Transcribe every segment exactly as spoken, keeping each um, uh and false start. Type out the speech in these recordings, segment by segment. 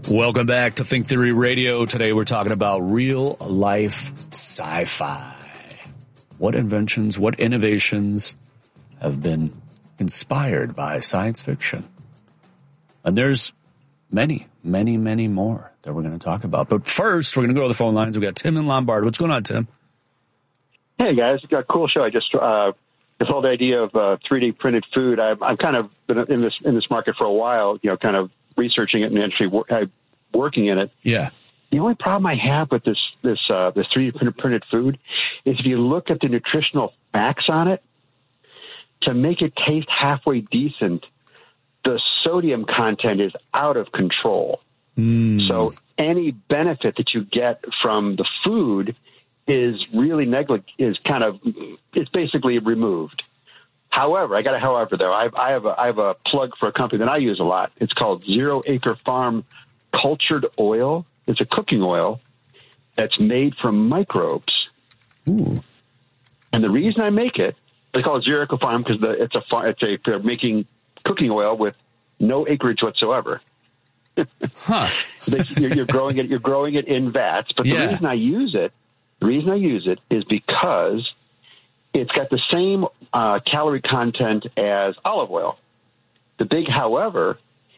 Welcome back to Think Theory Radio. Today we're talking about real-life sci-fi. What inventions, what innovations have been inspired by science fiction? And there's many, many, many more that we're going to talk about. But first, we're going to go to the phone lines. We've got Tim in Lombard. What's going on, Tim? Hey, guys. Got a cool show. I just, uh, this whole idea of uh, three D printed food, I've, I've kind of been in this in this market for a while, you know, kind of researching it and actually wor- working in it. Yeah. The only problem I have with this this uh, this three D printed food is if you look at the nutritional facts on it, to make it taste halfway decent, the sodium content is out of control. Mm. So any benefit that you get from the food is really neglig- is kind of, it's basically removed. However, I got a however though. I, I have a I have a plug for a company that I use a lot. It's called Zero Acre Farm Cultured Oil. It's a cooking oil that's made from microbes. Ooh. And the reason I make it, they call it Zero Acre Farm because the, it's a far, it's a they're making cooking oil with no acreage whatsoever. Huh. you're, you're growing it. You're growing it in vats. But the Yeah. reason I use it, the reason I use it is because it's got the same uh, calorie content as olive oil. The big, however,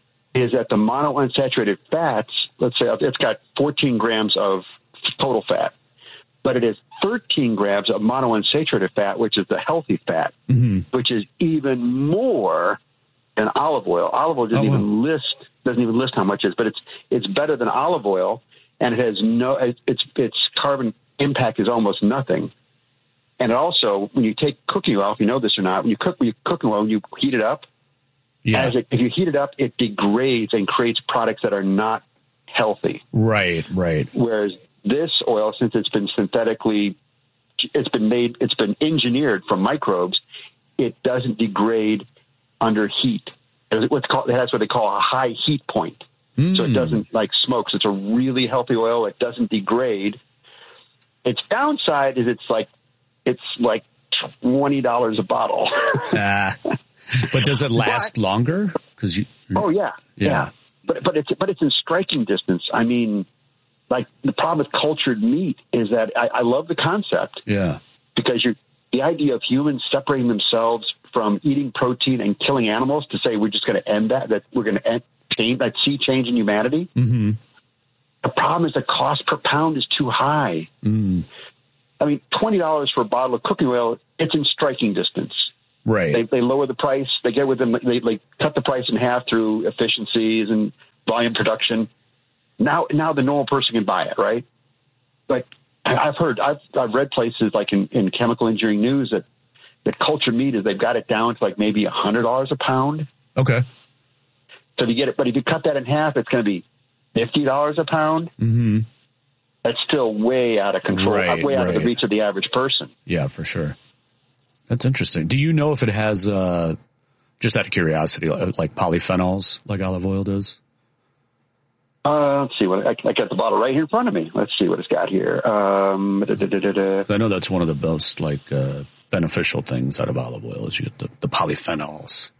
is that the monounsaturated fats. Let's say it's got fourteen grams of total fat, but it is thirteen grams of monounsaturated fat, which is the healthy fat, mm-hmm. which is even more than olive oil. Olive oil doesn't Oh, wow. even list doesn't even list how much it is, but it's it's better than olive oil, and it has no its its carbon impact is almost nothing. And also, when you take cooking oil, if you know this or not, when you cook when you cooking oil, when you heat it up, Yeah. as it, if you heat it up, it degrades and creates products that are not healthy. Right, right. Whereas this oil, since it's been synthetically, it's been made, it's been engineered from microbes, it doesn't degrade under heat. It's what's called, it has what they call a high heat point. Mm. So it doesn't like smoke. So it's a really healthy oil. It doesn't degrade. Its downside is it's like, it's like twenty dollars a bottle. Ah. But does it last But, longer? Because you. Oh yeah, yeah, yeah. But but it's but it's in striking distance. I mean, like the problem with cultured meat is that I, I love the concept. Yeah. Because you the idea of humans separating themselves from eating protein and killing animals to say we're just going to end that that we're going to end change that sea change in humanity. Mm-hmm. The problem is the cost per pound is too high. Mm. I mean, twenty dollars for a bottle of cooking oil. It's in striking distance. Right. They, they lower the price. They get with them. They, they cut the price in half through efficiencies and volume production. Now, now the normal person can buy it, right? But I've heard, I've, I've read places like in, in chemical engineering news that that cultured meat is they've got it down to like maybe a hundred dollars a pound. Okay. So if you get it, but if you cut that in half, it's going to be fifty dollars a pound. Mm-hmm. That's still way out of control, Right, way out of right. the reach of the average person. Yeah, for sure. That's interesting. Do you know if it has, uh, just out of curiosity, like polyphenols like olive oil does? Uh, let's see what I, I got the bottle right here in front of me. Let's see what it's got here. Um, da, da, da, da, da. I know that's one of the most like uh, beneficial things out of olive oil is you get the, the polyphenols.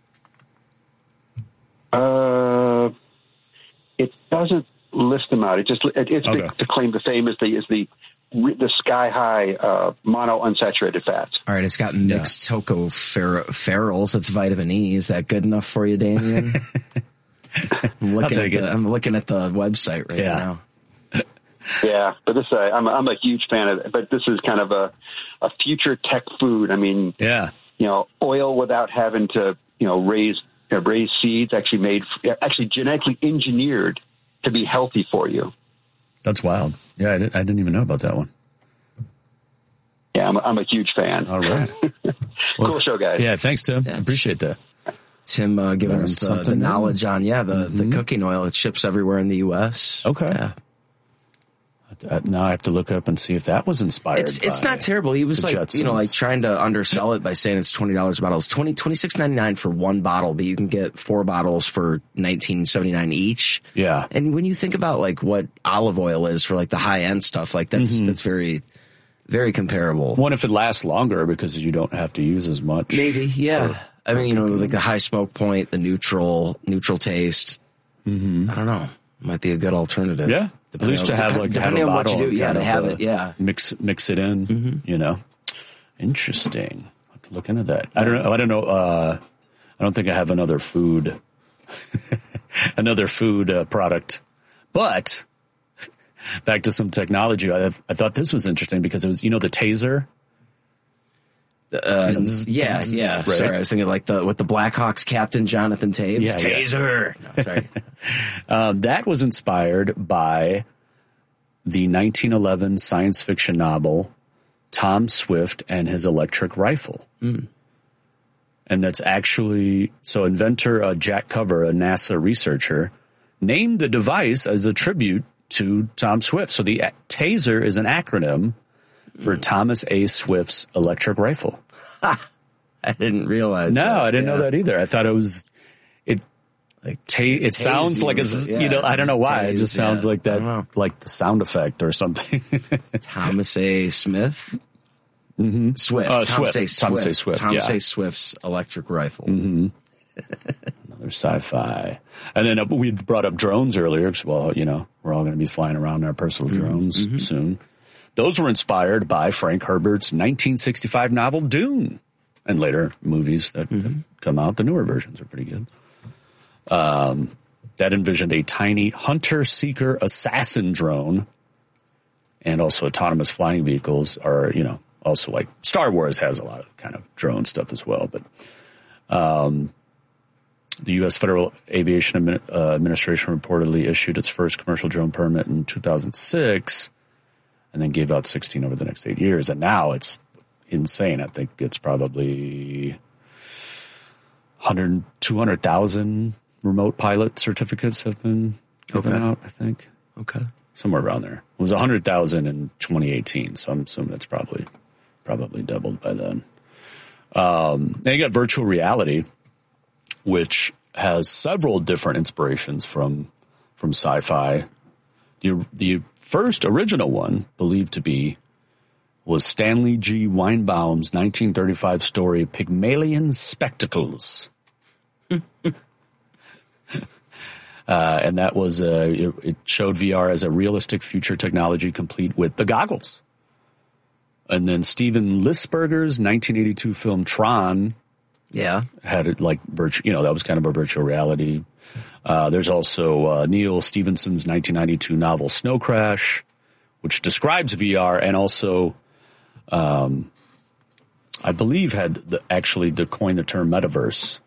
Uh, it doesn't list them out. It just it, it's Okay. the, the claim to fame is the is the the sky high uh, monounsaturated fats. All right, it's got mixed yeah. tocopherols. That's vitamin E. Is that good enough for you, Damien? I'm looking at the, I'm looking at the website right yeah. now. Yeah, but this uh, I'm I'm a huge fan of it. But this is kind of a a future tech food. I mean, yeah, you know, oil without having to you know raise you know, raise seeds. Actually made actually genetically engineered to be healthy for you. That's wild. Yeah, I, did, I didn't even know about that one. Yeah, I'm, I'm a huge fan. All right. Cool well, show, guys. Yeah, thanks, Tim. Yeah. Appreciate that. Tim uh, giving us the, the knowledge on, yeah, the, mm-hmm. the cooking oil. It ships everywhere in the U S. Okay. Yeah. Now I have to look up and see if that was inspired. It's it's by not terrible. He was like, Jetsons. you know, like trying to undersell it by saying it's twenty dollars a bottle. It's twenty, twenty-six ninety-nine for one bottle, but you can get four bottles for nineteen seventy-nine each. Yeah. And when you think about like what olive oil is for like the high end stuff, like that's, mm-hmm. that's very, very comparable. One, if it lasts longer because you don't have to use as much. Maybe. Yeah. Or, I mean, you know, like the high smoke point, the neutral, neutral taste. Mm-hmm. I don't know. Might be a good alternative. Yeah. At least to have like, depending to have on what you do. Yeah, to have uh, it. Yeah. Mix, mix it in, mm-hmm. you know. Interesting. I'll have to look into that. I don't know. I don't know. Uh, I don't think I have another food, another food uh, product, but back to some technology. I, I thought this was interesting because it was, you know, the taser. Uh, yeah, yeah. Right? Sorry, I was thinking like the with the Blackhawks captain Jonathan Toews. Yeah, taser. Yeah. No, sorry. um, that was inspired by the nineteen eleven science fiction novel Tom Swift and His Electric Rifle. Mm. And that's actually so. Inventor uh, Jack Cover, a NASA researcher, named the device as a tribute to Tom Swift. So the taser is an acronym for Thomas A. Swift's electric rifle. Ha! I didn't realize No, that. I didn't yeah. know that either. I thought it was, it, like, ta- it sounds like, a, yeah, you know, I don't know why. Tase, it just sounds yeah. like that, like the sound effect or something. Thomas A. Smith? Mm-hmm. Swift. Uh, Thomas Swift. A. Swift. Thomas A. Swift, Thomas yeah. A. Swift's electric rifle. Mm-hmm. Another sci-fi. And then uh, we brought up drones earlier because, well, you know, we're all going to be flying around in our personal drones mm-hmm. soon. Those were inspired by Frank Herbert's nineteen sixty-five novel Dune, and later movies that mm-hmm. have come out. The newer versions are pretty good. Um, that envisioned a tiny hunter-seeker assassin drone, and also autonomous flying vehicles are, you know, also like Star Wars has a lot of kind of drone stuff as well. But um, the U S Federal Aviation Admin- uh, Administration reportedly issued its first commercial drone permit in two thousand six. And then gave out sixteen over the next eight years. And now it's insane. I think it's probably one hundred, two hundred thousand remote pilot certificates have been given okay. out, I think. Okay. Somewhere around there. It was one hundred thousand in twenty eighteen. So I'm assuming it's probably, probably doubled by then. Um, then you got virtual reality, which has several different inspirations from, from sci-fi. The, the first original one, believed to be, was Stanley G. Weinbaum's nineteen thirty-five story Pygmalion Spectacles. uh, and that was, uh, it, it showed V R as a realistic future technology complete with the goggles. And then Steven Lisberger's nineteen eighty-two film Tron. Yeah. Had it like virtual, you know, that was kind of a virtual reality. Uh, there's also uh, Neil Stephenson's nineteen ninety-two novel Snow Crash, which describes V R and also, um, I believe, had the, actually the coined the term metaverse.